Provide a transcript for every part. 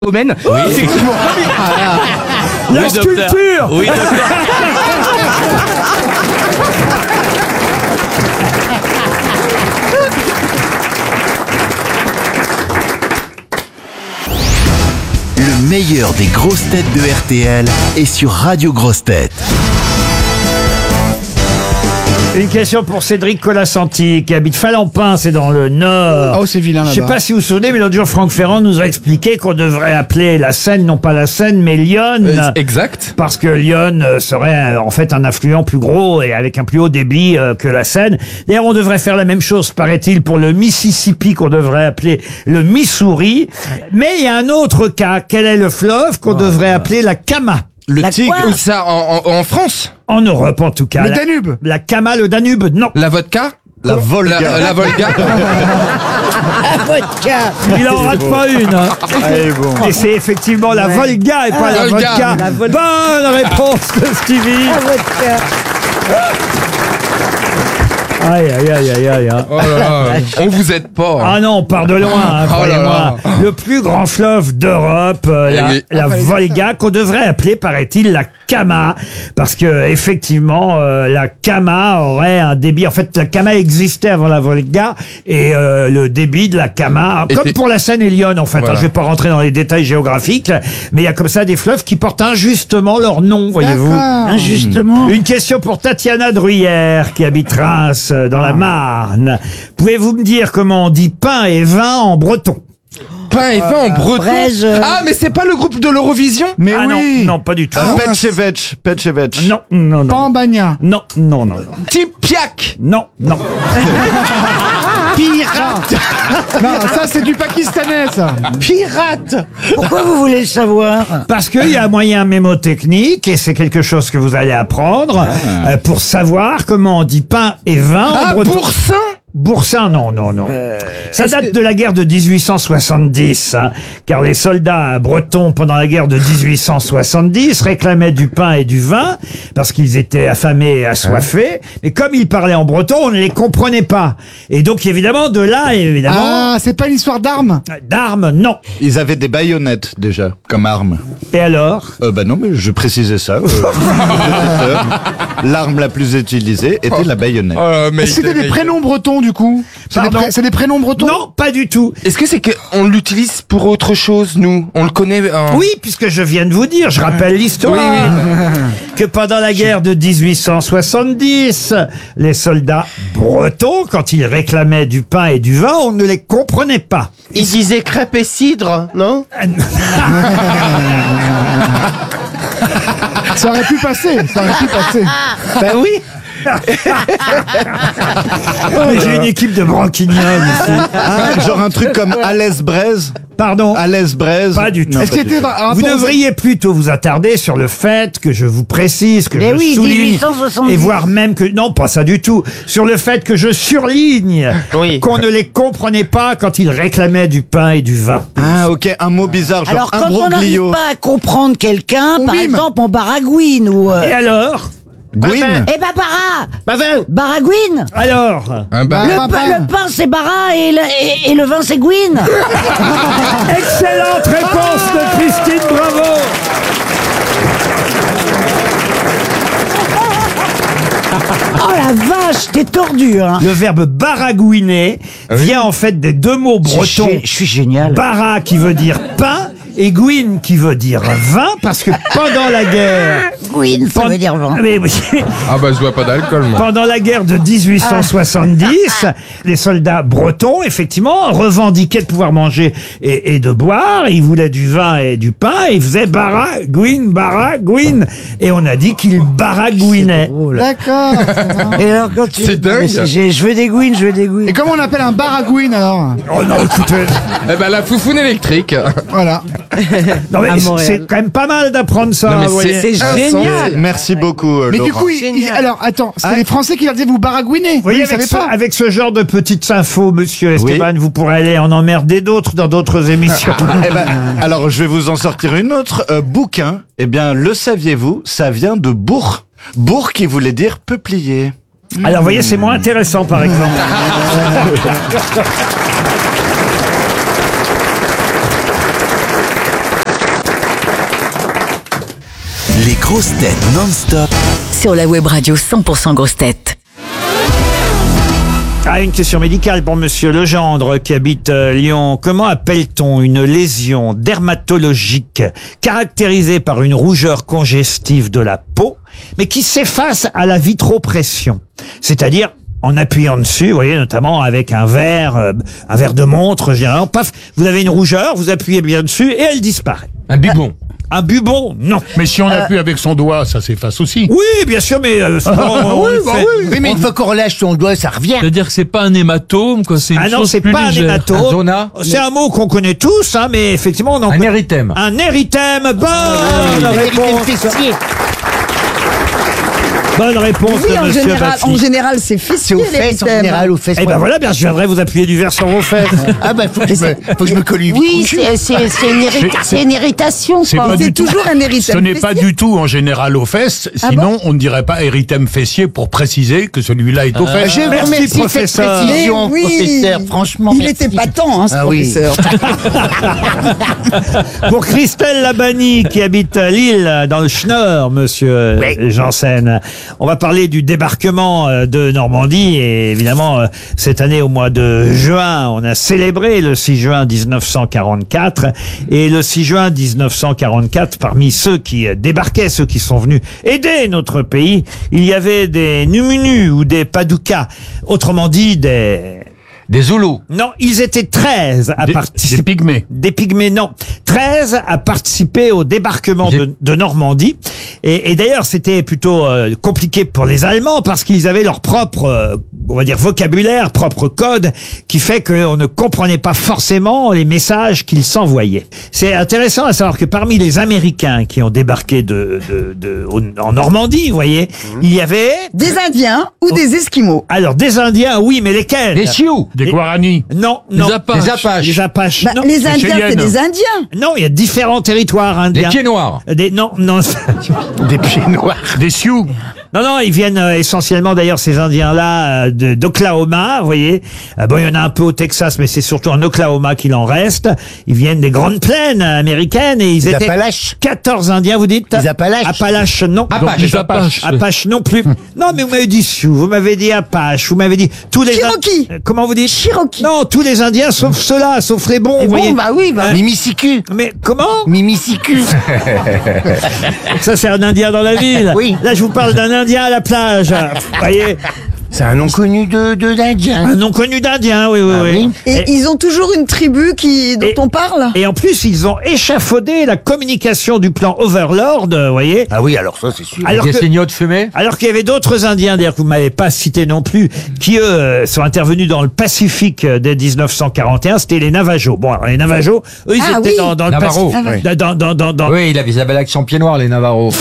Domaine. Oui, effectivement. La sculpture. Oui, docteur. Le meilleur des grosses têtes de RTL est sur Radio Grosses Têtes. Une question pour Cédric Colasanti qui habite Falampin, c'est dans le Nord. Oh, c'est vilain là-bas. Je sais pas si vous vous souvenez, mais l'autre jour, Franck Ferrand nous a expliqué qu'on devrait appeler la Seine, non pas la Seine, mais l'Yonne. Exact. Parce que l'Yonne serait en fait un affluent plus gros et avec un plus haut débit que la Seine. D'ailleurs, on devrait faire la même chose, paraît-il, pour le Mississippi qu'on devrait appeler le Missouri. Mais il y a un autre cas. Quel est le fleuve qu'on devrait appeler la Kama? Le tigre. Où ça, en France? En Europe, en tout cas. Le Danube. La Kama, le Danube, non. La vodka? La Volga. La Volga. Il en rate pas une. Hein. Allez, bon. Et c'est effectivement la Volga et pas la Volga. vodka. Bonne réponse de Stevie. Aïe, aïe, aïe, aïe, aïe. Hein. Oh là là. On vous aide pas. Ah non, on part de loin, hein, Oh là croyez-moi. là. Le plus grand fleuve d'Europe, oui. la Volga, qu'on devrait appeler, paraît-il, la Kama, parce que effectivement, la Kama aurait un débit. En fait, la Kama existait avant la Volga, et le débit de la Kama, comme était- pour la Seine et l'Yonne, en fait. Voilà. Hein, je vais pas rentrer dans les détails géographiques, mais il y a comme ça des fleuves qui portent injustement leur nom, voyez-vous. Injustement. Une question pour Tatiana Druyère, qui habite Reims, dans la Marne. Pouvez-vous me dire comment on dit pain et vin en breton? Pain et vin en breton. Ah, mais c'est pas le groupe de l'Eurovision? Mais Ah oui. non, pas du tout. Petchevech. Petchevech. Non, non, non. Pambagna. Non, non, non. Tipiak. Non, non. Pirate. Non, ça c'est du pakistanais ça. Pirate. Pourquoi vous voulez le savoir? Parce qu'il y a un moyen mémotechnique, et c'est quelque chose que vous allez apprendre, pour savoir comment on dit pain et vin en Ah, breton. Boursin. Boursin, non, non, non. Ça date de la guerre de 1870, hein, car les soldats bretons, pendant la guerre de 1870, réclamaient du pain et du vin, parce qu'ils étaient affamés et assoiffés, mais comme ils parlaient en breton, on ne les comprenait pas. Et donc, évidemment, de là, évidemment, Ah, c'est pas une histoire d'armes. d'armes, non. Ils avaient des baïonnettes déjà comme arme. Et alors? Bah non, mais je précisais ça. L'arme la plus utilisée était la baïonnette. Mais Est-ce que c'était des prénoms bretons du coup? Pardon. C'est des prénoms bretons? Non, pas du tout. Est-ce que c'est qu'on l'utilise pour autre chose, nous? On le connaît Oui, puisque je viens de vous dire, je rappelle l'histoire, que pendant la guerre de 1870, les soldats bretons, quand ils réclamaient du pain et du vin, on ne les comprenait pas. Il disait crêpes et cidre, non? Ça aurait pu passer. Ça aurait pu passer. Ben oui. Mais j'ai une équipe de branquignoles ici. Genre un truc comme Alès Braise. Pardon. Alès Braise. Pas du tout. Est-ce qu'il était un rapport Vous aux- devriez plutôt vous attarder sur le fait que je vous précise, que Mais je oui, souligne, 1870. et voire même que, non, pas ça du tout, sur le fait que je surligne Oui. qu'on ne les comprenait pas quand ils réclamaient du pain et du vin. Ah ok, un mot bizarre, genre Alors quand on n'arrive imbroglio. pas à comprendre quelqu'un, On par mime. exemple, on baragouine ou. Et alors? Gwyn. Eh ben baragouine. Alors? Un bar. Le pain c'est bara et le vin c'est gouine. Excellente réponse de Christine, bravo! Oh la vache, t'es tordu, hein. Le verbe baragouiner vient en fait des deux mots bretons. Je suis génial. Bara qui veut dire pain et gouine qui veut dire vin, parce que pendant la guerre... Gouine, ça veut dire vin. Mais oui. Ah bah je vois pas d'alcool, moi. Pendant la guerre de 1870, les soldats bretons, effectivement, revendiquaient de pouvoir manger et de boire. Ils voulaient du vin et du pain. Ils faisaient baragouine. Et on a dit qu'ils baragouinaient. D'accord. Et alors quand tu. C'est dingue. Mais je veux des gouines, Et comment on appelle un baragouine alors? Oh non, écoutez. Eh ben la foufoune électrique. Voilà. Non, mais À Montréal. c'est quand même pas mal d'apprendre ça. Non, mais vous voyez. C'est génial. Merci beaucoup, Mais du Laurent. coup, alors attends, c'était les Français qui leur disaient vous baragouinez. Vous voyez, Vous savez pas. avec ce genre de petites infos, monsieur Esteban, vous pourrez aller en emmerder d'autres dans d'autres émissions. Eh ben, alors, je vais vous en sortir une autre. Bouquin, eh bien, le saviez-vous, ça vient de bourg. Bourg qui voulait dire peuplier. Alors, vous voyez, c'est moins intéressant, par exemple. grosses têtes non-stop. Sur la web radio 100% grosses têtes. Ah, une question médicale pour Monsieur Legendre qui habite Lyon. Comment appelle-t-on une lésion dermatologique caractérisée par une rougeur congestive de la peau, mais qui s'efface à la vitropression? C'est-à-dire en appuyant dessus, vous voyez, notamment avec un verre de montre, généralement, paf, vous avez une rougeur, vous appuyez bien dessus et elle disparaît. Un bubon. Un bubon, non. Mais si on appuie avec son doigt, ça s'efface aussi. Oui, bien sûr, mais souvent, on le fait. Oui, mais une fois qu'on relâche son doigt, ça revient. C'est-à-dire que c'est pas un hématome, quoi. C'est une Ah non, chose c'est plus pas un légère. hématome. Zona. C'est un mot qu'on connaît tous, hein, mais effectivement, on en Un érythème. Un érythème. Bonne réponse. Bonne réponse Oui, de en Monsieur général, Baffi. en général, c'est fessier. C'est aux fesses, en l'érythème. général, aux fesses. Eh ben voilà, bien, je viendrai vous appuyer du verre sur vos fesses. Ah bah, faut que je me colle une Oui, couche. c'est une irritation, C'est quoi. pas C'est du tout. toujours un érythème Ce n'est pas fessier. du tout en général aux fesses, sinon on ne dirait pas érythème fessier pour préciser que celui-là est aux fesses. Je vous Merci, remercie cette professeur. précision, Mais oui, professeur. Franchement, il merci. était pas temps, hein, ce Ah oui. professeur. Pour Christelle Labani, qui habite à Lille, dans le Schnorr, monsieur Janssen. On va parler du débarquement de Normandie. Et évidemment, cette année, au mois de juin, on a célébré le 6 juin 1944. Et le 6 juin 1944, parmi ceux qui débarquaient, ceux qui sont venus aider notre pays, il y avait des Numunus ou des Padoukas. Autrement dit, Des Zoulous. Non, ils étaient 13 à Des participer. pygmées. Des pygmées, non. 13 à participer au débarquement de Normandie. Et d'ailleurs, c'était plutôt compliqué pour les Allemands parce qu'ils avaient leur propre, on va dire, vocabulaire, propre code, qui fait qu'on ne comprenait pas forcément les messages qu'ils s'envoyaient. C'est intéressant à savoir que parmi les Américains qui ont débarqué en Normandie, vous voyez, il y avait... Des Indiens ou des Esquimaux. Alors, des Indiens, oui, mais lesquels? Des Sioux. Des Guaranis. Non, non. Des Apaches. Les Apaches. Les Apaches. Bah, non. les Indiens, c'est Cheyennes. des Indiens. Non, il y a différents territoires Des indiens. pieds noirs. Non, non. Des pieds noirs. Des Sioux. Non, non, ils viennent essentiellement, d'ailleurs, ces Indiens-là, d'Oklahoma, vous voyez. Bon, il y en a un peu au Texas, mais c'est surtout en Oklahoma qu'il en reste. Ils viennent des grandes plaines américaines et ils Les étaient Appalaches. 14 Indiens, vous dites? Les Appalaches. Appalaches, non. Apaches. des Apaches. Apaches non plus. Non, mais vous m'avez dit Sioux, vous m'avez dit Apaches, vous m'avez dit tous les... Cherokee. Comment vous dites? Cherokee. Non, tous les Indiens, sauf ceux-là, sauf les bons, vous voyez. Bon, bah oui, bah. Mimicicu. Mais comment? Mimicicu. Ça, c'est un Indien dans la ville. Oui. Là, je vous parle d'un Indien à la plage. Vous voyez? C'est un nom connu d'Indien. Un nom connu d'Indien, oui, oui, Ah oui. oui. Et ils ont toujours une tribu dont on parle. Et en plus, ils ont échafaudé la communication du plan Overlord, vous voyez. Ah oui, alors ça, c'est sûr. Alors Des que- signaux de fumée. Alors qu'il y avait d'autres Indiens, d'ailleurs, que vous m'avez pas cités non plus, qui, eux, sont intervenus dans le Pacifique dès 1941. C'était les Navajos. Bon, alors, les Navajos, eux, ils Ah étaient oui. dans le Navarro. Pacifique. Dans- Oui, ils avaient l'accent pied noir, les Navarros.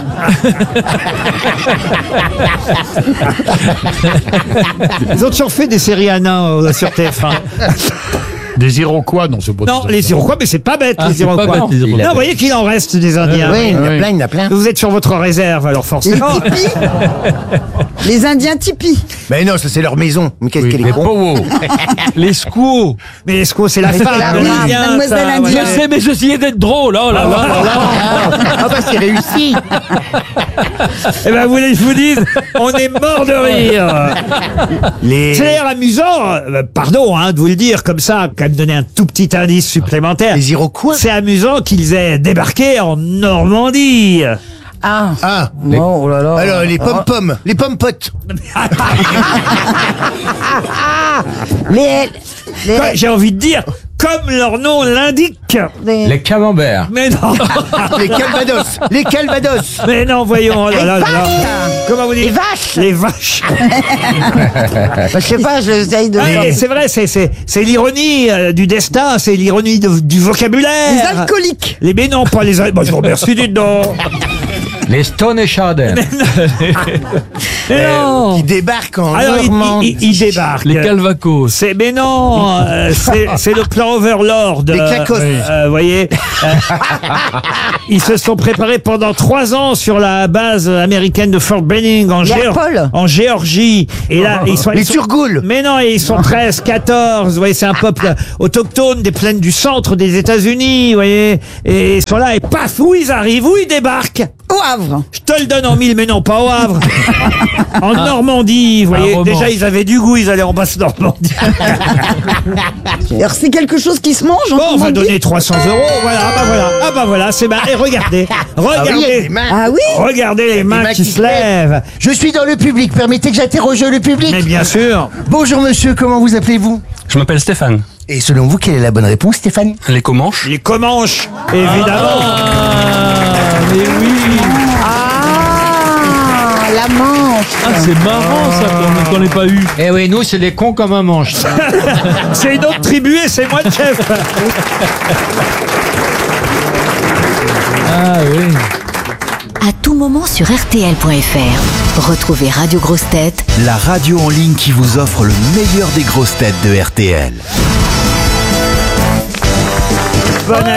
Ils ont toujours fait des séries à nains sur TF1. Des Iroquois, non, c'est pas Non, les Iroquois, mais c'est pas bête, Ah, les c'est pas Iroquois. bête, les Iroquois. Non, vous voyez qu'il en reste des Indiens. Oui, il y en a oui. plein, il y en a plein. Vous êtes sur votre réserve, alors Les forcément. tipis. Les Indiens tipis. Mais non, ça c'est leur maison. Mais qu'est-ce qu'elle est Les con. Powos. Les Squaws. Mais Esco, c'est la femme la de femme, l'Indien. mademoiselle ça, indienne. voilà. Je sais, mais j'essayais d'être drôle. Oh là là là là. Ah bah c'est réussi. Eh ben, vous voulez que je vous dise, on est mort de rire. Les, C'est d'ailleurs amusant, pardon de vous le dire comme ça, quand même donner un tout petit indice supplémentaire. les Iroquois. C'est amusant qu'ils aient débarqué en Normandie. Ah. Ah. Oh là là. Alors les pom-pom, les pom-potes. Les J'ai envie de dire, comme leur nom l'indique. Les camemberts. Mais non, Les calvados. Les calvados. mais non, voyons. Oh là là là là. Comment vous dites? Les vaches. Les vaches. Je sais pas, j'essaye de... Ah, et c'est vrai, c'est l'ironie du destin, c'est l'ironie du vocabulaire. Les alcooliques. Mais non, pas les alcooliques. Bon, je vous remercie, dites donc. Les Stone et Chardin. Mais non. Qui débarquent en Alors, Normandie. il débarque. Les Calvacos. Mais non, c'est le plan Overlord. Les Clacos. Vous voyez, ils se sont préparés pendant 3 ans sur la base américaine de Fort Benning en Géorgie. Et là, ils sont Les Turgoules. Mais non, ils sont 13, 14. Vous voyez, c'est un peuple autochtone des plaines du centre des États-Unis. Vous voyez, et ils sont là et paf, où ils arrivent, où ils débarquent. Au Havre. Je te le donne en 1000, mais non, pas au Havre. En Normandie, vous voyez, roman. déjà ils avaient du goût, ils allaient en Basse-Normandie. Alors c'est quelque chose qui se mange en Bon, on va Normandie donner 300 €, voilà, ah bah voilà, c'est mal. Et regardez, Ah oui. regardez les mains qui se lèvent. Je suis dans le public, permettez que j'interroge le public. Mais bien sûr. Bonjour monsieur, comment vous appelez-vous? Je m'appelle Stéphane. Et selon vous, quelle est la bonne réponse, Stéphane? Les Comanches. Les Comanches, évidemment. Mais oui. Ah, la Manche. Ah, c'est marrant ça qu'on n'ait pas eu. Eh oui, nous c'est les cons comme un manche. C'est une autre tribu et c'est moi le chef. Ah oui. À tout moment sur RTL.fr. Retrouvez Radio Grosses Têtes, La radio en ligne qui vous offre le meilleur des grosses têtes de RTL. Bonne